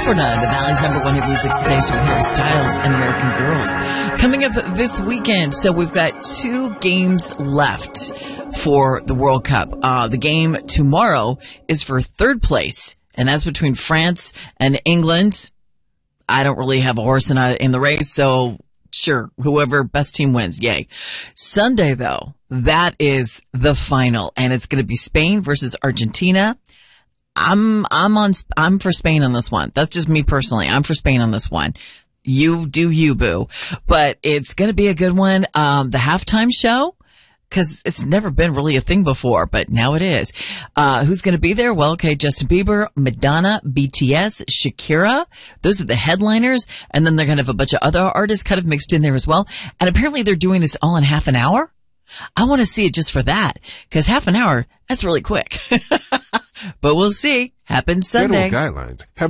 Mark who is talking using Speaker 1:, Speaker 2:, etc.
Speaker 1: Superna, the Valley's #1 hit music station with Harry Styles and American Girls. Coming up this weekend, so we've got 2 games left for the World Cup. The game tomorrow is for 3rd place, and that's between France and England. I don't really have a horse in the race, so sure, whoever best team wins, yay. Sunday, though, that is the final, and it's going to be Spain versus Argentina. I'm for Spain on this one. That's just me personally. I'm for Spain on this one. You do you, boo. But it's going to be a good one. The halftime show, because it's never been really a thing before, but now it is. Who's going to be there? Well, okay, Justin Bieber, Madonna, BTS, Shakira. Those are the headliners. And then they're going to have a bunch of other artists kind of mixed in there as well. And apparently they're doing this all in half an hour. I want to see it just for that, because half an hour, that's really quick. But we'll see. Happens Sunday.
Speaker 2: Federal guidelines have